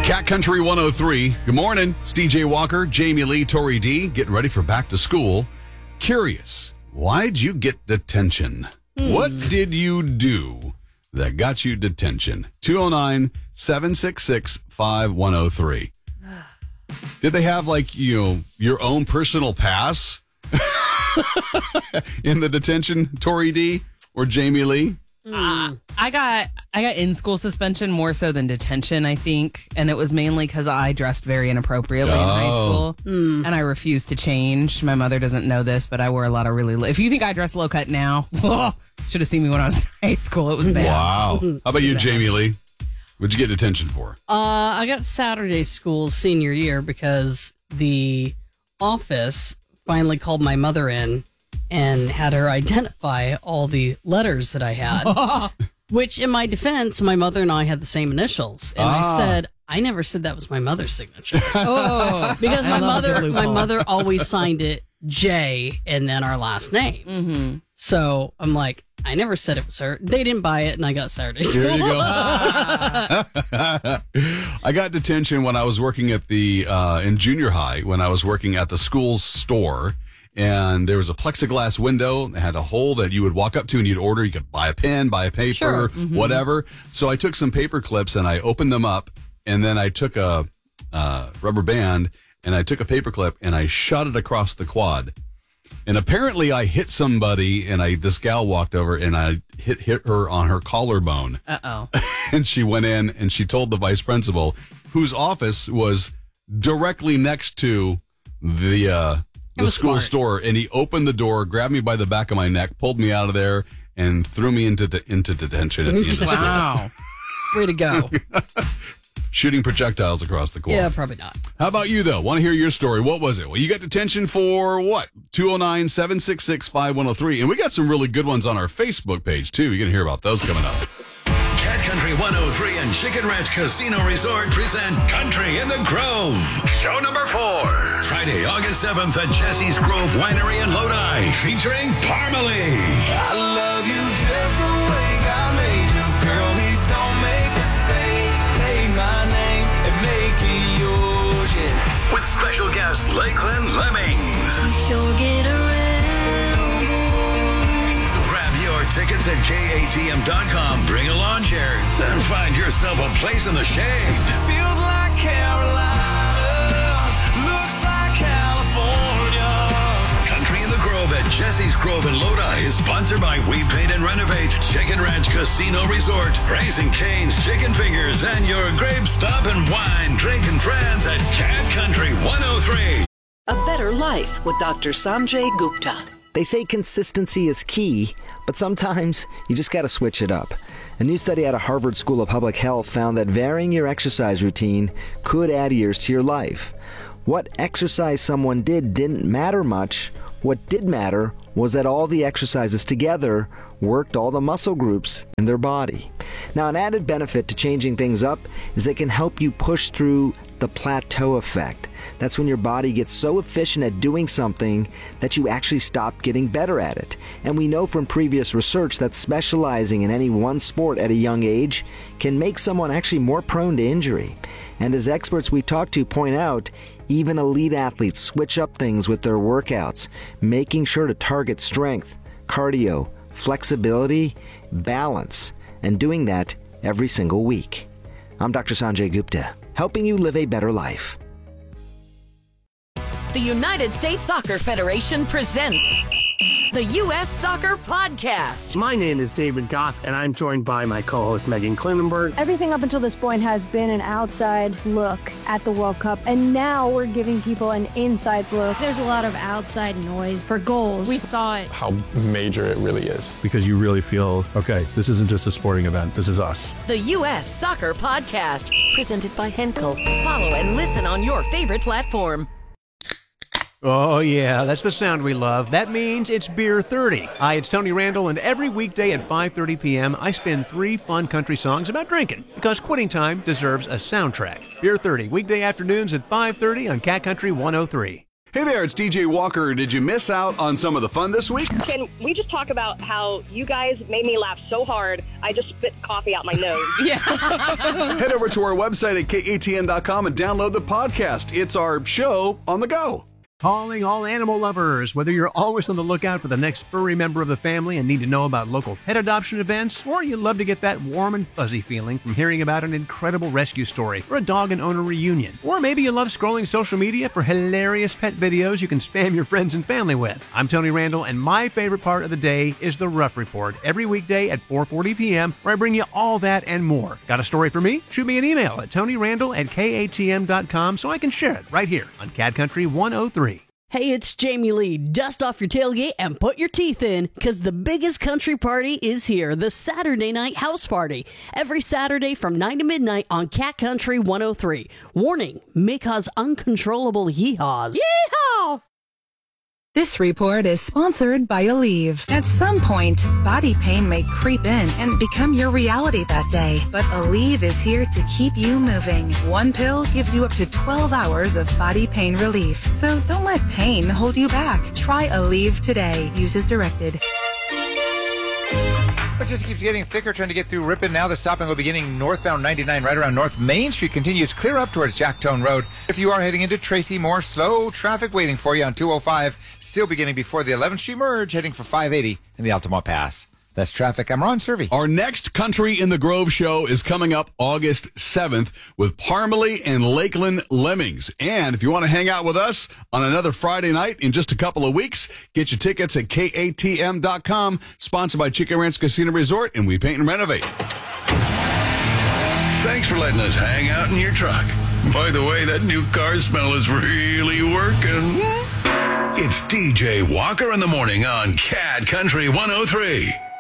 Cat Country 103. Good morning. It's DJ Walker, Jamie Lee, Tori D, getting ready for back to school. Curious, why'd you get detention? What did you do that got you detention? 209-766-5103. Did they have, like, your own personal pass in the detention, Tori D or Jamie Lee? I got in-school suspension more so than detention, I think. And it was mainly because I dressed very inappropriately in high school. And I refused to change. My mother doesn't know this, but I wore a lot of really if you think I dress low cut now, should have seen me when I was in high school. It was bad. Wow. How about you, Jamie Lee? What'd you get detention for? I got Saturday school senior year because the office finally called my mother in and had her identify all the letters that I had, which in my defense, my mother and I had the same initials. And I said, I never said that was my mother's signature. Because my mother always signed it J and then our last name. Mm-hmm. So I'm like, I never said it was her. They didn't buy it, and I got Saturday school. There you go. I got detention when I was working at in junior high, when I was working at the school store. And there was a plexiglass window that had a hole that you would walk up to and you'd order. You could buy a pen, buy a paper, whatever. So I took some paper clips and I opened them up. And then I took a rubber band and I took a paper clip and I shot it across the quad. And apparently I hit somebody and this gal walked over and I hit her on her collarbone. Uh-oh. And she went in and she told the vice principal, whose office was directly next to the school store, and he opened the door, grabbed me by the back of my neck, pulled me out of there, and threw me into detention at the end of school. Wow. Way to go. Shooting projectiles across the court. Yeah, probably not. How about you, though? Want to hear your story. What was it? Well, you got detention for what? 209-766-5103. And we got some really good ones on our Facebook page, too. You're going to hear about those coming up. Cat Country 103 and Chicken Ranch Casino Resort present Country in the Grove. Show number 4. Friday, August 7th at Jesse's Grove Winery in Lodi, featuring Parmalee. I love you just the way God made you, girl. He don't make mistakes. Take my name and make it yours, yeah. With special guest Lakeland Lemmings. Sure get around, boy. So grab your tickets at KATM.com. Bring a lawn chair and find yourself a place in the shade. Feels like Carolina, looks like California. Country in the Grove at Jesse's Grove in Lodi is sponsored by We Paint and Renovate, Chicken Ranch Casino Resort, Raising Cane's Chicken Fingers, and your Grape Stop and Wine drinking friends at Cat Country 103. A Better Life with Dr. Sanjay Gupta. They say consistency is key, but sometimes you just got to switch it up. A new study out of Harvard School of Public Health found that varying your exercise routine could add years to your life. What exercise someone did didn't matter much. What did matter was that all the exercises together worked all the muscle groups in their body. Now, an added benefit to changing things up is it can help you push through the plateau effect. That's when your body gets so efficient at doing something that you actually stop getting better at it. And we know from previous research that specializing in any one sport at a young age can make someone actually more prone to injury. And as experts we talk to point out, even elite athletes switch up things with their workouts, making sure to target strength, cardio, flexibility, balance, and doing that every single week. I'm Dr. Sanjay Gupta, helping you live a better life. The United States Soccer Federation presents the U.S. Soccer Podcast. My name is David Goss, and I'm joined by my co-host Megan Klinenberg. Everything up until this point has been an outside look at the World Cup, and now we're giving people an inside look. There's a lot of outside noise for goals. We thought how major it really is. Because you really feel, okay, this isn't just a sporting event, this is us. The U.S. Soccer Podcast, presented by Henkel. Follow and listen on your favorite platform. Oh, yeah, that's the sound we love. That means it's Beer 30. Hi, it's Tony Randall, and every weekday at 5:30 p.m., I spin 3 fun country songs about drinking, because quitting time deserves a soundtrack. Beer 30, weekday afternoons at 5:30 on Cat Country 103. Hey there, it's DJ Walker. Did you miss out on some of the fun this week? Can we just talk about how you guys made me laugh so hard, I just spit coffee out my nose? Yeah. Head over to our website at katn.com and download the podcast. It's our show on the go. Calling all animal lovers. Whether you're always on the lookout for the next furry member of the family and need to know about local pet adoption events, or you love to get that warm and fuzzy feeling from hearing about an incredible rescue story or a dog and owner reunion, or maybe you love scrolling social media for hilarious pet videos you can spam your friends and family with. I'm Tony Randall, and my favorite part of the day is the Rough Report every weekday at 4:40 p.m., where I bring you all that and more. Got a story for me? Shoot me an email at tonyrandall@katm.com so I can share it right here on Cat Country 103. Hey, it's Jamie Lee. Dust off your tailgate and put your teeth in, because the biggest country party is here, the Saturday Night House Party. Every Saturday from 9 to midnight on Cat Country 103. Warning, may cause uncontrollable yeehaws. Yeehaw! This report is sponsored by Aleve. At some point, body pain may creep in and become your reality that day. But Aleve is here to keep you moving. One pill gives you up to 12 hours of body pain relief. So don't let pain hold you back. Try Aleve today. Use as directed. It just keeps getting thicker, trying to get through Ripon. Now the stop and go beginning northbound 99 right around North Main Street continues clear up towards Jacktone Road. If you are heading into Tracy, more slow traffic waiting for you on 205. Still beginning before the 11th Street merge, heading for 580 in the Altamont Pass. That's traffic. I'm Ron Servey. Our next Country in the Grove show is coming up August 7th with Parmalee and Lakeland Lemmings. And if you want to hang out with us on another Friday night in just a couple of weeks, get your tickets at katm.com, sponsored by Chicken Ranch Casino Resort, and we paint and renovate. Thanks for letting us hang out in your truck. By the way, that new car smell is really working. It's DJ Walker in the morning on Cat Country 103.